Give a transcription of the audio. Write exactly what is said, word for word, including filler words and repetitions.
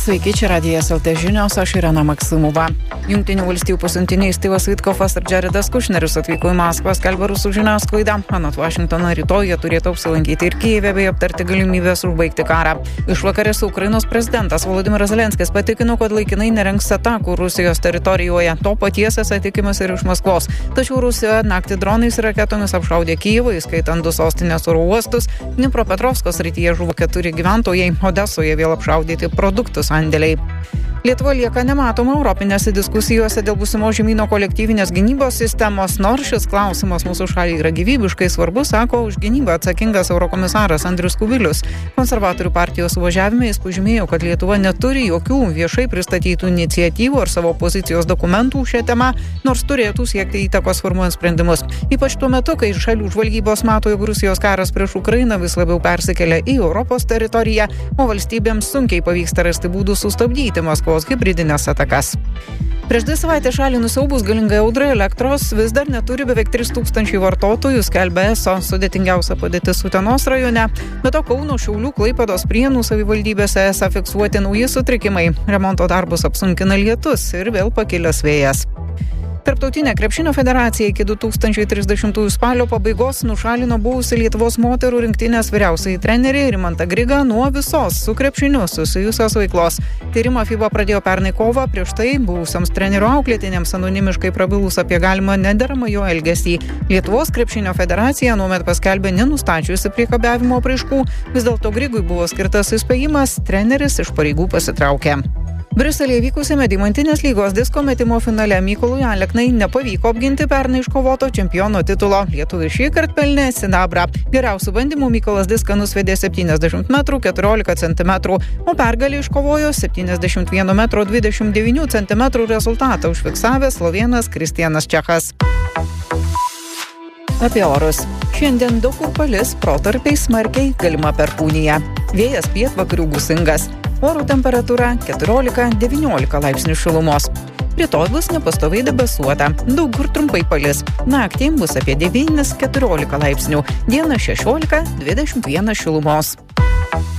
Sveiki, čia Radijas L T žinios, aš Irena Maksimova. Jungtinių valstijų pasiuntiniai Styvas Vitkofas ir Jaredas Kušneris atvyko į Maskvą, skelbia rusų žiniasklaida. Anot Vašingtono rytoj jie turėtų apsilankyti ir Kijeve bei aptarti galimybės užbaigti karą. Išvakarėse Ukrainos prezidentas Volodymyras Zelenskis patikino, kad laikinai nerengs atakų Rusijos teritorijoje. To paties esą tikimasi ir iš Maskvos. Tačiau Rusija naktį dronais ir raketomis apšaudė Kijevą, įskaitant du sostinės oro uostus. Dnipropetrovsko srityje žuvo keturi gyventojai, Odesoje vėl apšaudyti produktų sandėliai. Lietuva lieka nematoma europinėse diskusijose dėl būsimo žemyno kolektyvinės gynybos sistemos, nors šis klausimas mūsų šaliai yra gyvybiškai svarbus, sako už gynybą atsakingas eurokomisaras Andrius Kubilius. Konservatorių partijos suvažiavime jis pažymėjo, kad Lietuva neturi jokių viešai pristatytų iniciatyvų ar savo pozicijos dokumentų šią temą, nors turėtų siekti įtakos formuojant sprendimus. Ypač tuo metu, kai šalių žvalgybos mato, jog Rusijos karas prieš Ukrainą vis labiau persikelia į Europos teritoriją, o valstybėms sunkiai pavyksta rasti būdų sustabdyti Maskvos hibridinės atakas. Prieš dvi savaitės šalį nusiaubus galingai audrai elektros vis dar neturi beveik trys tūkstančiai vartotojų, skelbia ESO. Sudėtingiausia padėtis Utenos rajone. Be to Kauno, Šiaulių, Klaipėdos, Prienų savivaldybėse esą fiksuoti nauji sutrikimai. Remonto darbus apsunkina lietus ir vėl pakilęs vėjas. Tarptautinė krepšinio federacija iki du tūkstančiai trisdešimtųjų spalio pabaigos nušalino buvusi Lietuvos moterų rinktinės vyriausiąjį trenerį Rimantą Grigą nuo visos su krepšiniu susijusios veiklos. Tyrimą FIBA pradėjo pernai kovą, prieš tai buvusiams trenerių auklėtiniams anonimiškai prabilus apie galimą nederamą jo elgesį. Lietuvos krepšinio federacija nuomet paskelbė nenustačiusi priekabiavimo apraiškų, vis dėlto Grigui buvo skirtas įspėjimas, treneris iš pareigų pasitraukė. Briuselyje vykusiame Deimantinės lygos disko metimo finale Mykolui Aleknai nepavyko apginti pernai iškovoto čempiono titulo. Lietuvis šįkart pelnė sidabrą. Geriausių bandymų Mykolas diską nusvedė septyniasdešimt metrų keturiolika centimetrų, o pergalį iškovojo septyniasdešimt vieno metro dvidešimt devynių centimetrų rezultatą užfiksavęs slovėnas Kristianas Čechas. Apie orus. Šiandien daug kur palis, protarpiais smarkiai, galima perkūnija. Vėjas pietvakarių gūsingas. Oro temperatūra keturiolika devyniolika laipsnių šilumos. Rytoj bus nepastoviai debesuota, daug kur trumpai palis. Naktį bus apie devynis keturiolika laipsnių, dieną šešiolika dvidešimt vienas šilumos.